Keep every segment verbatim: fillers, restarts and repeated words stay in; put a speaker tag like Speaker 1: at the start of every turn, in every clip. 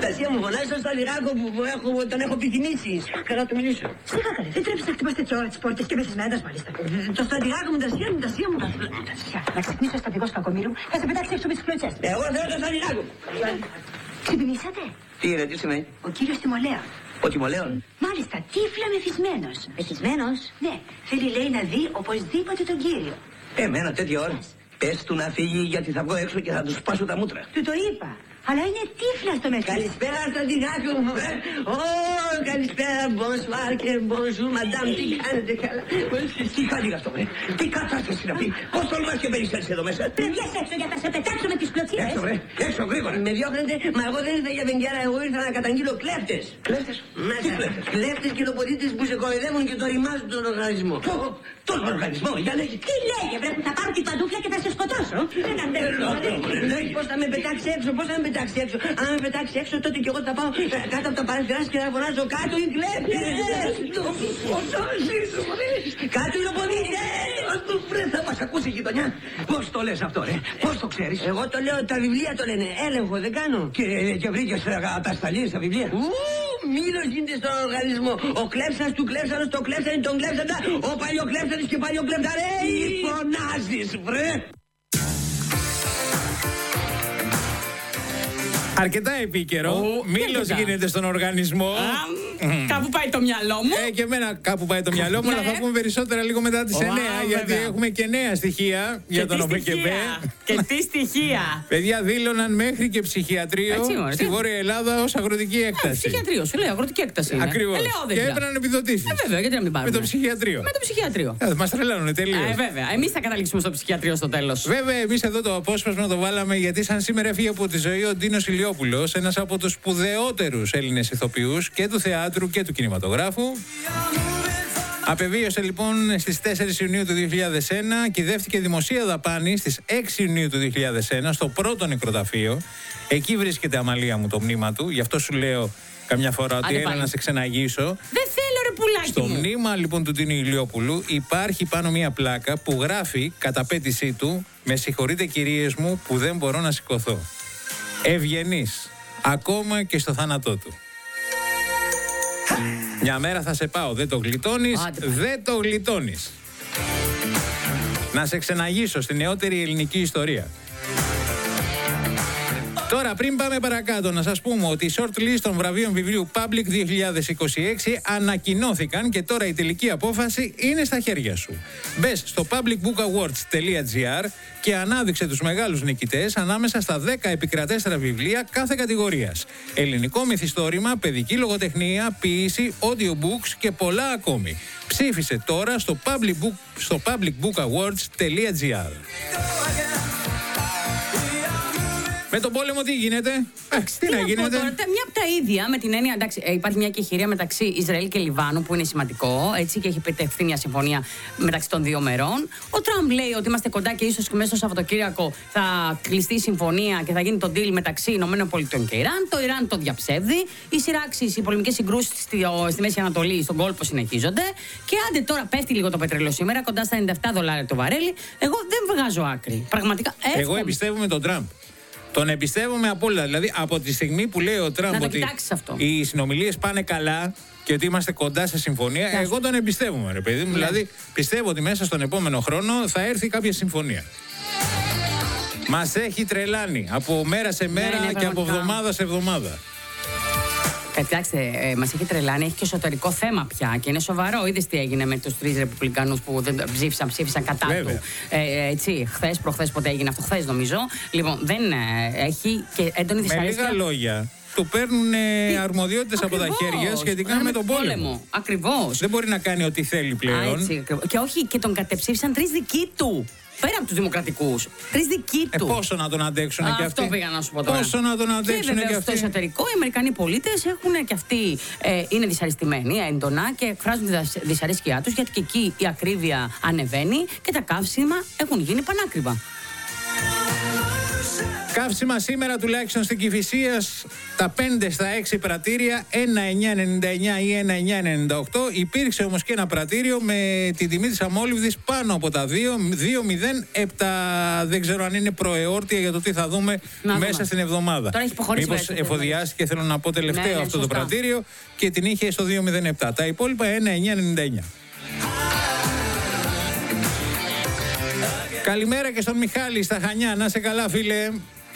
Speaker 1: Αναστασία μου, φωνάζει στο Σταλιγάκο που έχω, τον έχω επιθυμήσει. Καλά να του μιλήσω.
Speaker 2: Σιγά καλέ, δεν τρέψει να χτυπάς τέτοια ώρα τις πόρτες και μεθυσμένας μάλιστα.
Speaker 1: Το Σταλιγάκο μου, Τασία μου, Τασία μου.
Speaker 2: Να ξυπνήσει ο στρατηγός Κακομοίρου, θα σε πετάξει έξω με τις κλωτσές.
Speaker 1: Εγώ θέλω το Σταλιγάκο.
Speaker 2: Ξυπνήσατε.
Speaker 1: Τι είναι, τι σημαίνει?
Speaker 2: Ο κύριος Τιμολέων.
Speaker 1: Ο Τιμολέων.
Speaker 2: Μάλιστα, τύφλα μεθυσμένος.
Speaker 3: Μεθυσμένος?
Speaker 2: Ναι, θέλει λέει να δει οπωσδήποτε τον κύριο.
Speaker 1: Εμένα τέτοια ώρα. Πες του να φύγει γιατί θα βγω έξω και θα του σπάσω τα μούτρα.
Speaker 2: Του το είπα. Αλλά είναι τύφλα στο μεθύσι.
Speaker 1: Καλησπέρα Στρατηγάκο μου. Ω, καλησπέρα, bonsoir και bonjour, madame. Τι κάνετε καλά? Τι κάνει αυτό, ε? Τι κατάσταση είναι αυτή? Πώς τολμάς και περισσέψεις εδώ μέσα?
Speaker 2: Πρέπει να βγεις έξω για να σε πετάξω με τις κλωτσιές.
Speaker 1: Έξω, ρε, έξω, γρήγορα. Με διώχνετε, μα εγώ δεν ήρθα για βενγκιάρα, εγώ ήρθα να καταγγείλω κλέφτες. Κλέφτες? Τι κλέφτες? Κλέφτες και λοποδίτες που σε κοροϊδεύουν και το ρημάζουν τον οργανισμό. Τον οργανισμό, για λέγε.
Speaker 2: Τι λέγε, βρε, θα πάρω την παντούφλα και θα σε σκοτώσω. Δεν αντέχω.
Speaker 1: Πώς θα με πετάξει έξω, πώς θα με πετάξει έξω? Αν με πετάξει έξω, τότε και εγώ θα πάω κάτω από τα παραθυράς και θα φωνάζω κάτω οι κλέφτες. Κάτω οι λοποδίτες. Θα μας ακούσει η γειτονιά. Πώς το λες αυτό, ρε? Πώς το ξέρεις? Εγώ το λέω, τα βιβλία το λένε. Έλεγχο, δεν κάνω. Και βρήκες ατασταλίες στα βιβλία. Μήλος γίνεται στον οργανισμό. Ο κλέψας του κλέψανος, το κλέψανε, τον κλέψαντα. Ο παλιοκλέψανος και παλιοκλέψανε. Τι φωνάζεις, βρε?
Speaker 4: Αρκετά επίκαιρο. Μήλος γίνεται στον οργανισμό.
Speaker 3: Κάπου πάει το μυαλό μου.
Speaker 4: Ε, και εμένα κάπου πάει το μυαλό μου, αλλά θα πούμε περισσότερα λίγο μετά τις εννιά. Γιατί έχουμε και νέα στοιχεία για τον ΟΜΚΕΜΠΕ.
Speaker 3: Και τι στοιχεία.
Speaker 4: Παιδιά δήλωναν μέχρι και ψυχιατρίο στη Βόρεια Ελλάδα ως αγροτική έκταση.
Speaker 3: Ψυχιατρίο, σου λέω, αγροτική έκταση.
Speaker 4: Ακριβώς. Και έπαιρναν επιδοτήσεις.
Speaker 3: Ε, βέβαια, γιατί να μην πάρουμε.
Speaker 4: Με το ψυχιατρίο.
Speaker 3: Με το ψυχιατρίο.
Speaker 4: Ε, μας τρελάνουνε τελείως.
Speaker 3: Ε, βέβαια. Εμείς θα καταλήξουμε στο ψυχιατρίο στο τέλος.
Speaker 4: Βέβαια, εμείς εδώ το απόσπασμα το βάλαμε γιατί σαν σήμερα έφυγε από τη ζωή ο Ντίνος Ηλιόπουλος, ένας από τους σπουδαιότερους Έλληνες ηθοποιούς και του θεάτρου και του κινηματογράφου. Απεβίωσε λοιπόν στις τέσσερις Ιουνίου του δύο χιλιάδες ένα, κυδεύτηκε δημοσία δαπάνη στις έξι Ιουνίου του δύο χιλιάδες ένα στο πρώτο νεκροταφείο. Εκεί βρίσκεται, Αμαλία μου, το μνήμα του. Γι' αυτό σου λέω καμιά φορά ότι έλα να σε ξεναγήσω.
Speaker 3: Δεν θέλω, ρε πουλάκι
Speaker 4: Στο
Speaker 3: μου.
Speaker 4: μνήμα λοιπόν του Ντίνου Ηλιόπουλου υπάρχει πάνω μία πλάκα που γράφει κατά πέτησή του «Με συγχωρείτε κυρίες μου που δεν μπορώ να σηκωθώ». Ευγενής, ακόμα και στο θάνατό του. Μια μέρα θα σε πάω, δεν το γλιτώνεις,
Speaker 3: Άντε,
Speaker 4: δεν το γλιτώνεις. Να σε ξεναγήσω στη νεότερη ελληνική ιστορία. Τώρα, πριν πάμε παρακάτω, να σας πούμε ότι οι short list των βραβείων βιβλίου Public δύο χιλιάδες είκοσι έξι ανακοινώθηκαν και τώρα η τελική απόφαση είναι στα χέρια σου. Μπες στο public book awards τελεία gr και ανάδειξε τους μεγάλους νικητές ανάμεσα στα δέκα επικρατέστερα βιβλία κάθε κατηγορίας. Ελληνικό μυθιστόρημα, παιδική λογοτεχνία, ποίηση, audiobooks και πολλά ακόμη. Ψήφισε τώρα στο public book, στο public book awards τελεία gr. Με τον πόλεμο τι γίνεται? Εντάξει, τι, τι να γίνεται?
Speaker 3: Τώρα, μια από τα ίδια, με την έννοια, εντάξει, υπάρχει μια κεχηρία μεταξύ Ισραήλ και Λιβάνου που είναι σημαντικό, έτσι, και έχει επιτευχθεί μια συμφωνία μεταξύ των δύο μερών. Ο Τραμπ λέει ότι είμαστε κοντά και ίσως και μέσα στο Σαββατοκύριακο θα κλειστεί η συμφωνία και θα γίνει το deal μεταξύ Ηνωμένων Πολιτειών και Ιράν. Το Ιράν το διαψεύδει. Οι σειράξεις, οι πολεμικές συγκρούσεις στη, στη Μέση Ανατολή, στον κόλπο συνεχίζονται. Και άντε τώρα πέφτει λίγο το πετρέλαιο σήμερα, κοντά στα ενενήντα επτά δολάρια το βαρέλι. Εγώ δεν βγάζω άκρη. Πραγματικά. Εύχομαι.
Speaker 4: Εγώ εμπιστεύομαι τον Τραμπ. Τον εμπιστεύομαι απόλυτα. Δηλαδή, από τη στιγμή που λέει ο Τραμπ ότι οι συνομιλίες πάνε καλά και ότι είμαστε κοντά σε συμφωνία, Κιάς. εγώ τον εμπιστεύομαι, ρε παιδί μου. Ναι. Δηλαδή, πιστεύω ότι μέσα στον επόμενο χρόνο θα έρθει κάποια συμφωνία. Μας έχει τρελάνει από μέρα σε μέρα ναι, ναι, και από εβδομάδα σε εβδομάδα.
Speaker 3: Κοιτάξτε, ε, μας έχει τρελάνει, έχει και εσωτερικό θέμα πια και είναι σοβαρό. Είδες τι έγινε με τους τρεις ρεπουμπλικανούς που δεν ψήφισαν, ψήφισαν κατά Βέβαια. του. Ε, έτσι, χθες, προχθές, πότε έγινε αυτό, χθες νομίζω. Λοιπόν, δεν ε, έχει και έντονη δυσαρέσκεια.
Speaker 4: Με λίγα λόγια, του παίρνουν ε, αρμοδιότητες από τα χέρια σχετικά με, με τον πόλεμο. πόλεμο.
Speaker 3: Ακριβώς.
Speaker 4: Δεν μπορεί να κάνει ό,τι θέλει πλέον.
Speaker 3: Α, έτσι, και όχι, και τον κατεψήφισαν τρεις δικοί του. Πέρα από τους δημοκρατικούς. Τρεις δικοί του.
Speaker 4: Ε, πόσο να τον αντέξουν και αυτοί.
Speaker 3: Αυτό πήγα να σου πω τώρα.
Speaker 4: Πόσο να τον αντέξουν και,
Speaker 3: και
Speaker 4: αυτοί.
Speaker 3: Στο εσωτερικό, οι Αμερικανοί πολίτες έχουν και αυτοί ε, είναι δυσαρεστημένοι έντονα και εκφράζουν τη δυσαρέσκειά τους γιατί και εκεί η ακρίβεια ανεβαίνει και τα καύσιμα έχουν γίνει πανάκριβα.
Speaker 4: Καύσιμα σήμερα τουλάχιστον στην Κηφισίας, τα πέντε στα έξι πρατήρια, ένα εννιά ενενήντα εννιά ή ένα εννιά ενενήντα οκτώ. Υπήρξε όμως και ένα πρατήριο με τη τιμή της αμόλυβδης πάνω από τα δύο, δύο μηδέν επτά. Δεν ξέρω αν είναι προεόρτια για το τι θα δούμε να μέσα δούμε. Στην εβδομάδα. Μήπως εφοδιάστηκε, θέλω να πω, τελευταίο ναι, ναι, αυτό σωστά. Το πρατήριο και την είχε στο δύο μηδέν επτά. Τα υπόλοιπα ένα εννιά ενενήντα εννιά. Καλημέρα και στον Μιχάλη στα Χανιά. Να σε καλά, φίλε.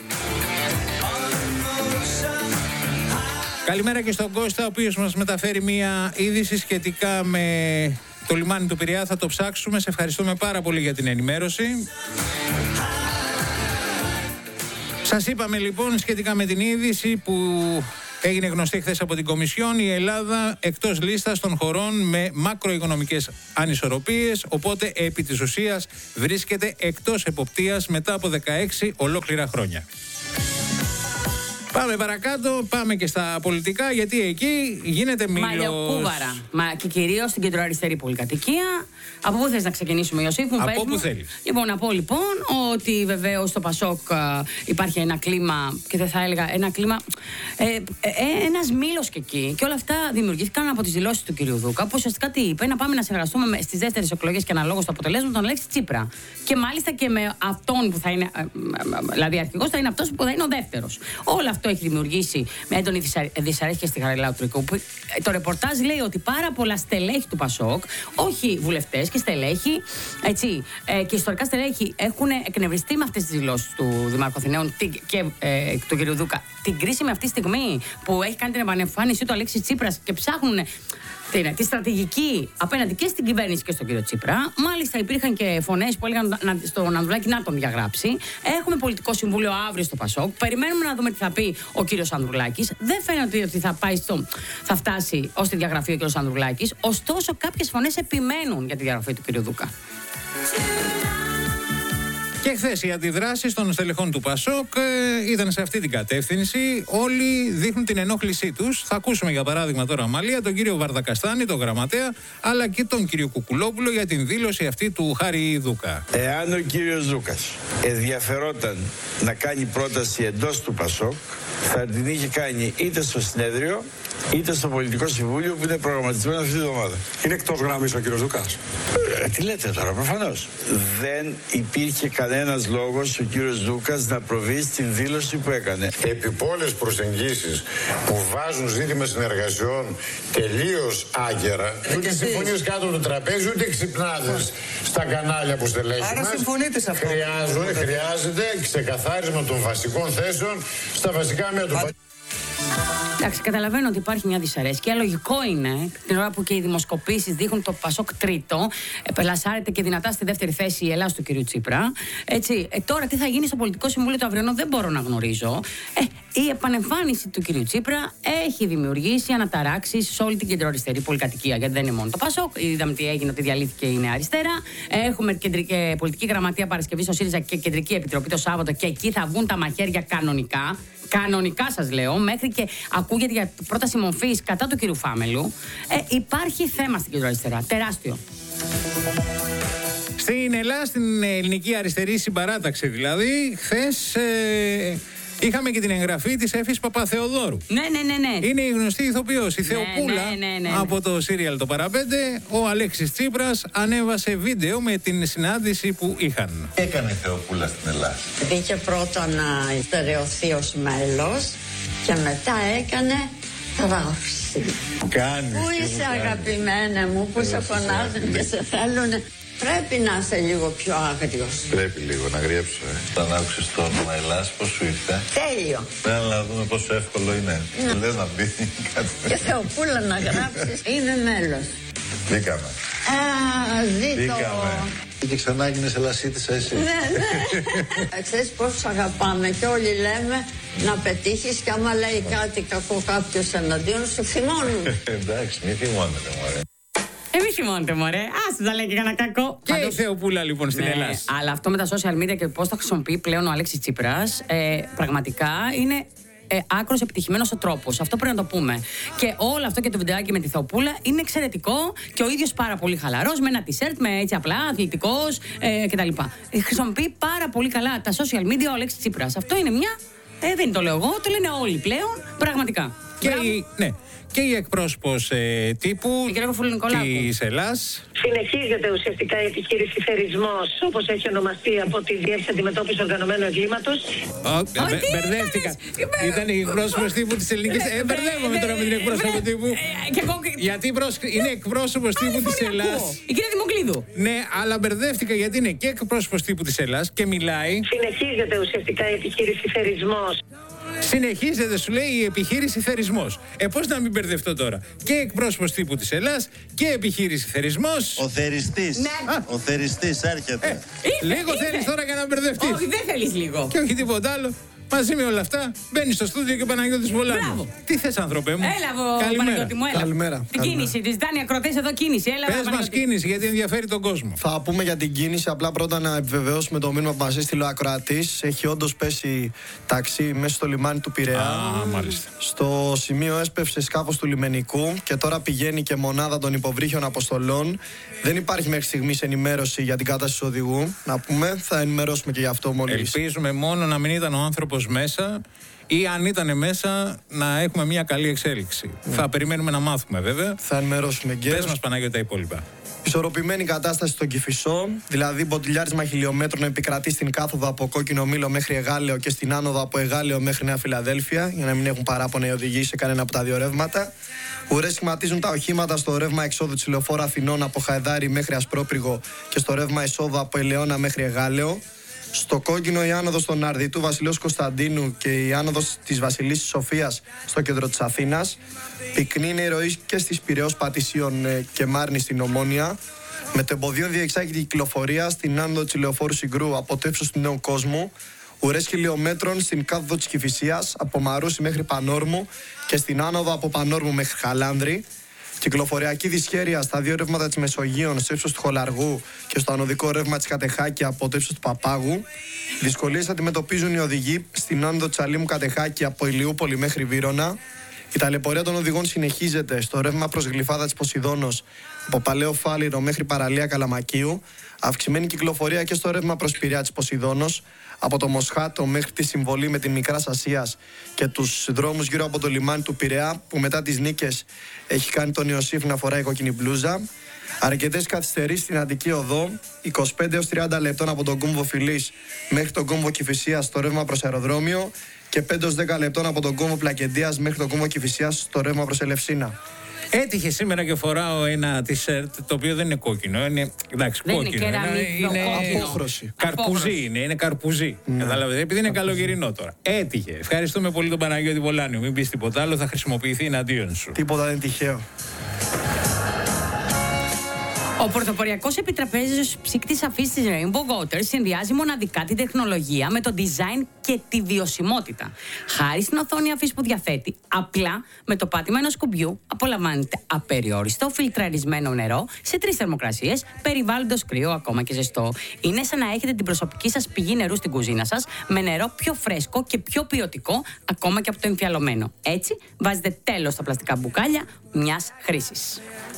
Speaker 4: Καλημέρα και στον Κώστα, ο οποίος μας μεταφέρει μια είδηση σχετικά με το λιμάνι του Πειραιά. Θα το ψάξουμε. Σε ευχαριστούμε πάρα πολύ για την ενημέρωση. Σας είπαμε λοιπόν σχετικά με την είδηση που έγινε γνωστή χθες από την Κομισιόν, η Ελλάδα εκτός λίστας των χωρών με μακροοικονομικές ανισορροπίες, οπότε επί της ουσίας βρίσκεται εκτός εποπτείας μετά από δεκαέξι ολόκληρα χρόνια. Πάμε παρακάτω, πάμε και στα πολιτικά, γιατί εκεί γίνεται μήλος.
Speaker 3: Μαλλιοκούβαρα. Μα και κυρίως στην κεντροαριστερή πολυκατοικία. Από πού θες να ξεκινήσουμε, Ιωσήφ, μου πες μου?
Speaker 4: Από πού θέλεις.
Speaker 3: Λοιπόν, να πω λοιπόν ότι βεβαίως στο Πασόκ α, υπάρχει ένα κλίμα, και δεν θα έλεγα ένα κλίμα, ε, ε, ε, ένας μήλος και εκεί. Και όλα αυτά δημιουργήθηκαν από τις δηλώσεις του κυρίου Δούκα, που ουσιαστικά τι είπε, να πάμε να συνεργαστούμε στις δεύτερες εκλογές και αναλόγως το αποτελέσμα τον Αλέξη Τσίπρα. Και μάλιστα και με αυτόν που θα είναι, ε, δηλαδή αρχηγός θα είναι αυτός που θα είναι ο δεύτερος. Όλα αυτό έχει δημιουργήσει με έντονη δυσαρέσκεια στη Χαριλάου Τρικού. Το ρεπορτάζ λέει ότι πάρα πολλά στελέχη του Πασόκ, όχι βουλευτές και στελέχη, έτσι, ε, και ιστορικά στελέχη έχουν εκνευριστεί με αυτές τις δηλώσεις του Δημάρχου Αθηναίων και ε, του κ. Δούκα. Την κρίσιμη αυτή στιγμή που έχει κάνει την επανεμφάνισή του Αλέξης Τσίπρας και ψάχνουν τη, τη στρατηγική απέναντι και στην κυβέρνηση και στον κύριο Τσίπρα. Μάλιστα υπήρχαν και φωνές που έλεγαν να, στον Ανδρουλάκη να τον διαγράψει. Έχουμε πολιτικό συμβούλιο αύριο στο Πασόκ. Περιμένουμε να δούμε τι θα πει ο κύριος Ανδρουλάκης. Δεν φαίνεται ότι θα, πάει στο, θα φτάσει ως τη διαγραφή ο κύριος Ανδρουλάκης. Ωστόσο, κάποιες φωνές επιμένουν για τη διαγραφή του κύριου Δούκα.
Speaker 4: Και χθες οι αντιδράσεις των στελεχών του Πασόκ ε, ήταν σε αυτή την κατεύθυνση. Όλοι δείχνουν την ενόχλησή τους. Θα ακούσουμε για παράδειγμα τώρα, Αμαλία, τον κύριο Βαρδακαστάνη, τον γραμματέα, αλλά και τον κύριο Κουκουλόπουλο για την δήλωση αυτή του Χάρη Δούκα.
Speaker 5: Εάν ο κύριος Δούκας ενδιαφερόταν να κάνει πρόταση εντός του Πασόκ, θα την είχε κάνει είτε στο συνέδριο είτε στο πολιτικό συμβούλιο που είναι προγραμματισμένο αυτή τη εβδομάδα.
Speaker 6: Είναι εκτός γραμμής ο κύριος Δούκας.
Speaker 5: Ε, τι λέτε τώρα, προφανώς. Δεν υπήρχε κανένας λόγος ο κύριος Δούκας να προβεί στην δήλωση που έκανε.
Speaker 6: Επιπόλες προσεγγίσεις που βάζουν ζήτημα συνεργασιών τελείως άγκαιρα. Ε, ούτε συμφωνίες κάτω από το τραπέζι, ούτε ξυπνάδες στα κανάλια που στελέχη μας.
Speaker 1: Άρα συμφωνείτε σε αυτό.
Speaker 6: Χρειάζονται, χρειάζεται ξεκαθάρισμα των βασικών θέσεων στα βασικά μέτωπα.
Speaker 3: Εντάξει, καταλαβαίνω ότι υπάρχει μια δυσαρέσκεια. Λογικό είναι, την ώρα που και οι δημοσκοπήσεις δείχνουν το Πασόκ τρίτο, ε, πελασάρεται και δυνατά στη δεύτερη θέση η Ελλάδα του κυρίου Τσίπρα. Έτσι, ε, τώρα τι θα γίνει στο πολιτικό συμβούλιο του αυριανό δεν μπορώ να γνωρίζω. Ε, η επανεμφάνιση του κυρίου Τσίπρα έχει δημιουργήσει αναταράξεις σε όλη την κεντροαριστερή πολυκατοικία. Γιατί δεν είναι μόνο το Πασόκ. Είδαμε τι έγινε, ότι διαλύθηκε η Νέα Αριστερά. Έχουμε κεντρική, πολιτική γραμματεία Παρασκευή στο ΣΥΡΙΖΑ και κεντρική επιτροπή το Σάββατο και εκεί θα βγουν τα μαχαίρια κανονικά. Κανονικά σας λέω, μέχρι και ακούγεται για πρόταση μορφής κατά του κύριου Φάμελου. Ε, υπάρχει θέμα στην κεντροαριστερά, τεράστιο.
Speaker 4: Στην Ελλάδα, στην ελληνική αριστερή συμπαράταξη δηλαδή, χθες ε, είχαμε και την εγγραφή της Εφης Παπαθεοδόρου.
Speaker 3: Ναι, ναι, ναι, ναι.
Speaker 4: Είναι η γνωστή ηθοποιός, η
Speaker 3: ναι,
Speaker 4: Θεοπούλα,
Speaker 3: ναι, ναι, ναι, ναι.
Speaker 4: από το σύριαλ Το Παραπέντε. Ο Αλέξης Τσίπρας ανέβασε βίντεο με την συνάντηση που είχαν.
Speaker 7: Τι έκανε η Θεοπούλα στην Ελλάδα?
Speaker 8: Μπήκε πρώτα να στερεωθεί ως μέλος και μετά έκανε θράψη.
Speaker 7: Κάνει.
Speaker 8: Πού είσαι αγαπημένε μου, που σε φωνάζουν και σε θέλουνε. Πρέπει να είσαι λίγο πιο άγριος.
Speaker 7: Πρέπει λίγο να γριέψω, ε. Όταν άκουσες το όνομα Ελλάς, πώς σου ήρθε?
Speaker 8: Τέλειο.
Speaker 7: Πρέπει να δούμε πόσο εύκολο είναι.
Speaker 8: Ναι.
Speaker 7: Λες να μπει κάτι.
Speaker 8: Και Θεοπούλα να γράψεις, είναι μέλος.
Speaker 7: Μπήκαμε.
Speaker 8: Α, ζήτω.
Speaker 7: Μπήκαμε. Και ξανά έγινες Ελλασίτισσα εσύ.
Speaker 8: Ναι, ναι. Ξέρεις πώς αγαπάμε και όλοι λέμε να πετύχεις και άμα λέει κάτι κακό κάποιος εναντίον σου θυμώνουν.
Speaker 7: Εντάξει, μη θυμώνετε μωρέ.
Speaker 3: Ε, μη θυμώνετε, μωρέ. Άσε τα λέει και κανένα κακό.
Speaker 4: Και η Θεοπούλα λοιπόν στην
Speaker 3: ναι,
Speaker 4: Ελλάδα.
Speaker 3: Αλλά αυτό με τα social media και πώς τα χρησιμοποιεί πλέον ο Αλέξης Τσίπρας, ε, πραγματικά είναι ε, άκρος επιτυχημένος ο τρόπος. Αυτό πρέπει να το πούμε. Και όλο αυτό και το βιντεάκι με τη Θεοπούλα είναι εξαιρετικό και ο ίδιος πάρα πολύ χαλαρός, με ένα t-shirt, με έτσι απλά, αθλητικός ε, κτλ. Ε, χρησιμοποιεί πάρα πολύ καλά τα social media ο Αλέξης Τσίπρας. Αυτό είναι μια. Ε, δεν το λέω εγώ, το λένε όλοι πλέον. Πραγματικά.
Speaker 4: Και η, ναι. Και η εκπρόσωπος ε, τύπου της Ελλάς.
Speaker 9: Συνεχίζεται ουσιαστικά η επιχείρηση Θερισμός, όπως έχει ονομαστεί από τη Διεύθυνση Αντιμετώπισης Οργανωμένου Εγκλήματος.
Speaker 4: Μπερδεύτηκα. Ήταν η εκπρόσωπος τύπου της Ελληνικής. Ε, μπερδεύομαι τώρα με την εκπρόσωπο τύπου. Γιατί είναι εκπρόσωπος τύπου της Ελλάς.
Speaker 3: Η κυρία Δημοκλίδου.
Speaker 4: Ναι, αλλά μπερδεύτηκα γιατί είναι και εκπρόσωπος τύπου της Ελλάς και μιλάει.
Speaker 9: Συνεχίζεται ουσιαστικά η επιχείρηση Θερισμός.
Speaker 4: Συνεχίζεται, σου λέει, η επιχείρηση Θερισμός. Ε, πώς να μην μπερδευτώ τώρα. Και εκπρόσωπος τύπου της Ελλάς και επιχείρηση Θερισμός.
Speaker 7: Ο θεριστής.
Speaker 3: Ναι.
Speaker 7: Ο θεριστής έρχεται.
Speaker 4: Ε, λίγο θέλεις τώρα για να μπερδευτείς.
Speaker 3: Όχι, δεν θέλεις λίγο.
Speaker 4: Και όχι τίποτα άλλο. Μαζί με όλα αυτά, μπαίνει στο στούντιο και ο Παναγιώτης Βολάνος. Τι θες, άνθρωπε μου.
Speaker 3: Έλα, Παναγιώτη μου, έλα.
Speaker 10: Καλημέρα.
Speaker 3: Την κίνηση, τη ζητάνε οι ακροτές εδώ κίνηση. Έλα,
Speaker 4: πες μας κίνηση, γιατί ενδιαφέρει τον κόσμο.
Speaker 10: Θα πούμε για την κίνηση. Απλά πρώτα να επιβεβαιώσουμε το μήνυμα που μας έστειλε ο ακροατής. Έχει όντως πέσει ταξί μέσα στο λιμάνι του Πειραιά.
Speaker 4: Α, μάλιστα.
Speaker 10: Στο σημείο έσπευσε σκάφος του λιμενικού και τώρα πηγαίνει και μονάδα των υποβρύχιων αποστολών. Δεν υπάρχει μέχρι στιγμής ενημέρωση για την κατάσταση του οδηγού. Να πούμε, θα ενημερώσουμε και γι' αυτό μόλις.
Speaker 4: Ελπίζουμε μόνο να μην ήταν ο άνθρωπος μέσα ή αν ήταν μέσα να έχουμε μια καλή εξέλιξη. Mm. Θα περιμένουμε να μάθουμε βέβαια.
Speaker 10: Θα ενημερώσουμε και.
Speaker 4: Πες μας, Παναγιώτη, τα υπόλοιπα.
Speaker 10: Ισορροπημένη κατάσταση στον Κηφισό, δηλαδή μποτιλιάρισμα χιλιόμετρων επικρατεί στην κάθοδο από Κόκκινο Μήλο μέχρι Εγάλεο και στην άνοδο από Εγάλεο μέχρι Νέα Φιλαδέλφια, για να μην έχουν παράπονα οι οδηγοί σε κανένα από τα δύο ρεύματα. Ουρές σχηματίζουν τα οχήματα στο ρεύμα εξόδου της Λεωφόρου Αθηνών από Χαϊδάρι μέχρι Ασπρόπυργο και στο ρεύμα εισόδου από Ελαιώνα μέχρι Εγάλεο. Στο Κόκκινο η άνοδος των Αρδιτού Βασιλέως Κωνσταντίνου και η άνοδος της Βασιλίσσης Σοφίας στο κέντρο της Αθήνας. Πυκνή είναι η ροή και στις Πειραιώς Πατησίων και Μάρνη στην Ομόνια. Με το εμποδίο διεξάγει την κυκλοφορία στην άνοδο της Λεωφόρου Συγκρού από το ύψος του Νέου Κόσμου. Ουρές χιλιόμετρων στην κάθοδο της Κηφισίας από Μαρούσι μέχρι Πανόρμου και στην άνοδο από Πανόρμου μέχρι Χαλάνδρη. Κυκλοφοριακή δυσχέρεια στα δύο ρεύματα της Μεσογείων στο ύψος του Χολαργού και στο ανωδικό ρεύμα της Κατεχάκη από το ύψος του Παπάγου. Δυσκολίες αντιμετωπίζουν οι οδηγοί στην άνοδο της Αλήμου Κατεχάκη από Ηλιούπολη μέχρι Βύρωνα. Η ταλαιπωρία των οδηγών συνεχίζεται στο ρεύμα προς Γλυφάδα της Ποσειδώνος από Παλαιό Φάληρο μέχρι Παραλία Καλαμακίου. Αυξημένη κυκλοφορία και στο ρεύμα προς Πειραιά της Ποσειδώνος από το Μοσχάτο μέχρι τη συμβολή με την Μικράς Ασίας και τους δρόμους γύρω από το λιμάνι του Πειραιά, που μετά τις νίκες έχει κάνει τον Ιωσήφ να φοράει κόκκινη μπλούζα. Αρκετές καθυστερήσεις στην Αττική Οδό, είκοσι πέντε έως τριάντα λεπτών από τον κόμβο Φιλής μέχρι τον κόμβο Κηφισίας στο ρεύμα προς αεροδρόμιο και πέντε έως δέκα λεπτών από τον κόμβο Πλακεντίας μέχρι τον κόμβο Κηφισίας στο ρεύμα προς Ελευσίνα.
Speaker 4: Έτυχε σήμερα και φοράω ένα t-shirt το οποίο δεν είναι κόκκινο. Είναι, εντάξει,
Speaker 3: δεν
Speaker 4: κόκκινο.
Speaker 3: Είναι,
Speaker 4: είναι, είναι
Speaker 10: απόχρωση.
Speaker 4: Καρπουζί είναι, είναι καρπουζί. Mm. Καταλάβετε, επειδή είναι καλοκαιρινό τώρα. Έτυχε. Ευχαριστούμε πολύ τον Παναγιώτη Βολάνιο. Μην πεις τίποτα άλλο, θα χρησιμοποιηθεί εναντίον σου.
Speaker 10: Τίποτα δεν είναι τυχαίο.
Speaker 3: Ο πρωτοποριακός επιτραπέζιος ψυκτής αφής της Rainbow Waters συνδυάζει μοναδικά την τεχνολογία με το design και τη βιωσιμότητα. Χάρη στην οθόνη αφής που διαθέτει, απλά με το πάτημα ενός κουμπιού απολαμβάνετε απεριόριστο φιλτραρισμένο νερό σε τρεις θερμοκρασίες, περιβάλλοντος κρύο, ακόμα και ζεστό. Είναι σαν να έχετε την προσωπική σας πηγή νερού στην κουζίνα σας, με νερό πιο φρέσκο και πιο ποιοτικό, ακόμα και από το εμφιαλωμένο. Έτσι, βάζετε τέλος στα πλαστικά μπουκάλια μιας χρήσης.